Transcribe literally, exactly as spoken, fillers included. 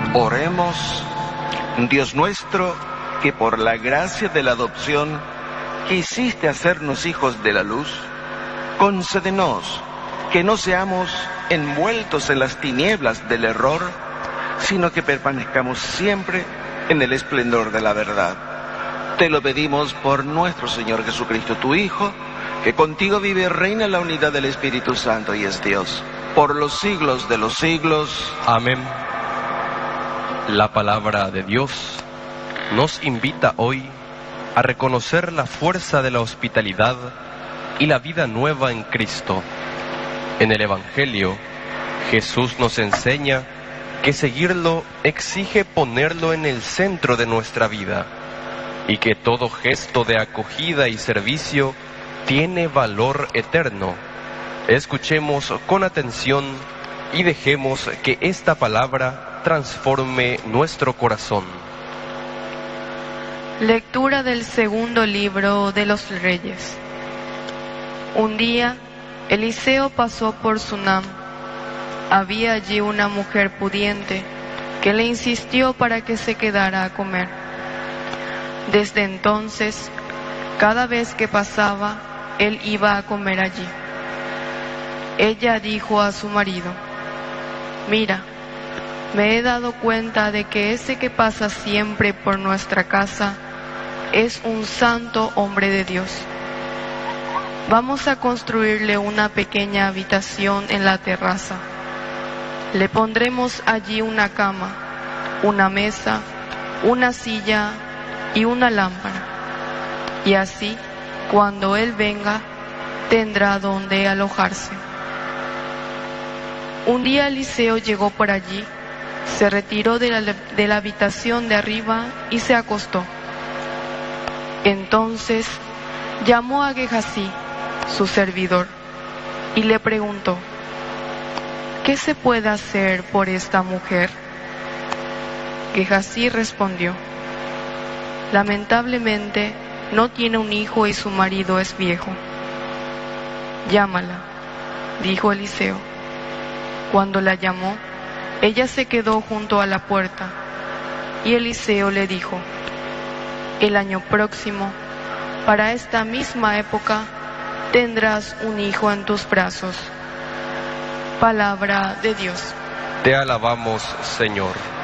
Oremos. Dios nuestro, que por la gracia de la adopción quisiste hacernos hijos de la luz, concédenos que no seamos envueltos en las tinieblas del error, sino que permanezcamos siempre en el esplendor de la verdad. Te lo pedimos por nuestro Señor Jesucristo, tu Hijo, que contigo vive y reina en la unidad del Espíritu Santo y es Dios, por los siglos de los siglos. Amén. La palabra de Dios nos invita hoy a reconocer la fuerza de la hospitalidad y la vida nueva en Cristo. En el Evangelio, Jesús nos enseña que seguirlo exige ponerlo en el centro de nuestra vida y que todo gesto de acogida y servicio tiene valor eterno. Escuchemos con atención y dejemos que esta palabra transforme nuestro corazón. Lectura del segundo libro de los Reyes. Un día, Eliseo pasó por Sunam. Había allí una mujer pudiente que le insistió para que se quedara a comer. Desde entonces, cada vez que pasaba, él iba a comer allí. Ella dijo a su marido: «Mira, me he dado cuenta de que ese que pasa siempre por nuestra casa es un santo hombre de Dios. Vamos a construirle una pequeña habitación en la terraza. Le pondremos allí una cama, una mesa, una silla y una lámpara. Y así, cuando él venga, tendrá donde alojarse». Un día Eliseo llegó por allí, se retiró de la, de la habitación de arriba y se acostó. Entonces llamó a Gehazi, su servidor, y le preguntó: «¿Qué se puede hacer por esta mujer?». Gehazi respondió: «Lamentablemente no tiene un hijo y su marido es viejo». «Llámala», dijo Eliseo. Cuando la llamó, ella se quedó junto a la puerta, y Eliseo le dijo: «El año próximo, para esta misma época, tendrás un hijo en tus brazos». Palabra de Dios. Te alabamos, Señor.